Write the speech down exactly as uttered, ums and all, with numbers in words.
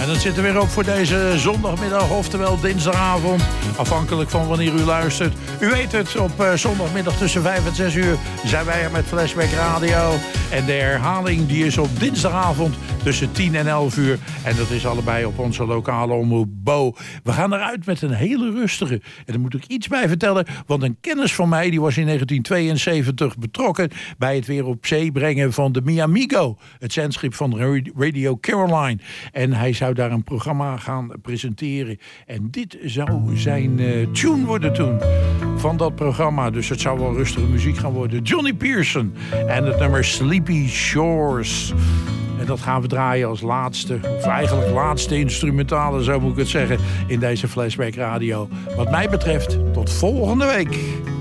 het zit er weer op voor deze zondagmiddag, oftewel dinsdagavond. Afhankelijk van wanneer u luistert. U weet het, op uh, zondagmiddag tussen vijf en zes uur zijn wij er met Flashback Radio. En de herhaling die is op dinsdagavond tussen tien en elf uur. En dat is allebei op onze lokale omroep Bo. We gaan eruit met een hele rustige. En daar moet ik iets bij vertellen. Want een kennis van mij, die was in negentien tweeënzeventig betrokken bij het weer op zee brengen van de Mi Amigo. Het zendschip van Radio Caroline. En hij zou daar een programma gaan presenteren. En dit zou zijn uh, tune worden toen van dat programma. Dus het zou wel rustige muziek gaan worden. Johnny Pearson en het nummer Sleepy Shores. En dat gaan we draaien als laatste, of eigenlijk laatste instrumentale, zo moet ik het zeggen, in deze Flashback Radio. Wat mij betreft, tot volgende week.